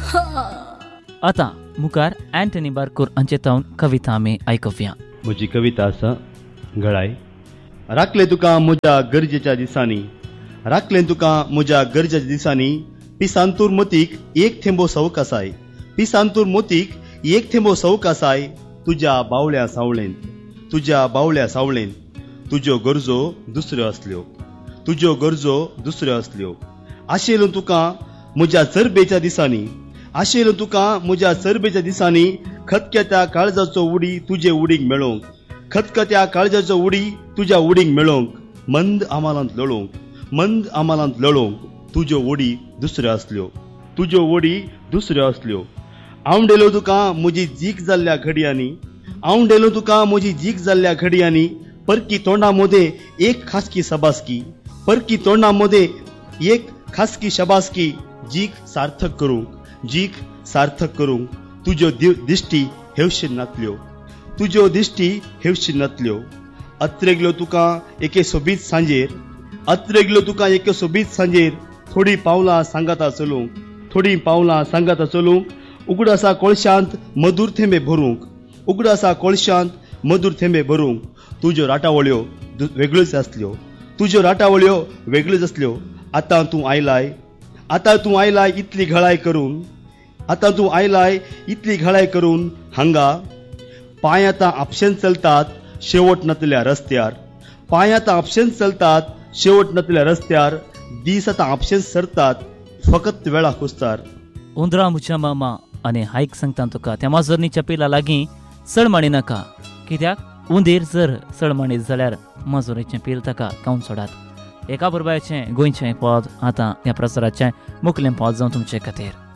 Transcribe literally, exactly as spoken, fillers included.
आता मुखार अँटनी बारकोर हांचे तावन कविता आमी आयकुया. म्हजी कविता आसा गळाय. राखले तुका म्हज्या गरजेच्या दिसांनी, राखले तुका म्हज्या गरजेच्या दिसांनी, पिसांतूर मोतीक एक थेंबो सवक आसाय, पिसांतूर मोतीक एक थेंबो सवक आसाय, तुज्या बावळ्या सावळेन, तुज्या बावळ्या सावळेन. तुज्यो गरजो दुसऱ्यो असल्यो, तुज्यो गरजो दुसऱ्यो असल्यो. आशेलो तुका म्हज्या चरबेच्या दिसांनी, आशेलो तुका म्हज्या चरबेच्या दिसांनी, खतक्या त्या काळजाचो उडी तुजे उडीक मेळोवंक, खतखत्या काळजाचो उडी तुज्या उडीक मेळोवंक, मंद आमालांत लळोवंक, मंद आमालांत लळोवंक. तुज्यो ओडी दुसऱ्यो असल्यो, तुज्यो ओडी दुसऱ्यो असल्यो. आवंडेलो तुका म्हजी जीक जाल्ल्या घडयांनी, आवंडेलो तुका म्हजी जीक जाल्ल्या घडयांनी, परकी तोंडा मदें एक खासकी सबासकी, परकी तोंडा मदें एक खासकी शबासकी. जीक सार्थक करूंक, जीक सार्थक करूंक. तुज्यो दिश्टी हेवशीन नातल्यो, तुज्यो दिश्टी हेवशीन नातल्यो. अत्रेगलो तुका एके सोबीत सांजेर, अत्रेगलो तुका एके सोबीत सांजेर, थोडी पावलां सांगाता चलूंक, थोडी पावलां सांगाता चलूंक. उगडासा कोळशांत मधूर थेंबे भरूंक, उगडासा कोळशांत मधूर थेंबे भरूंक. तुज्यो राटावळ्यो वेगळ्योच आसल्यो, तुज्यो राटावळ्यो वेगळ्योच आसल्यो. आतां तूं आयलाय, आतां तूं आयलाय इतली घळाय करून, आतां तूं आयलाय इतली घळाय करून. हांगा पांय आतां आपशेन चलतात शेवट नातल्या रस्त्यार, पांय आतां आपशेन चलतात शेवट नातल्या रस्त्यार. दीस आतां आपशेन सरतात फकत वेळा कुस्तार. उंदरा मुच्या मामा आनी हायक सांगता तुका त्या माजोरणीच्या पिला लागीं सळमाणी नाका, कित्याक उंदीर जर सळमाणीत जाल्यार माजोरीचें पील ताका खावन सोडात. एका बरोबरचें गोंयचें पद आतां ह्या प्रसाराचें मुखेलें पद जावन तुमचे खातीर.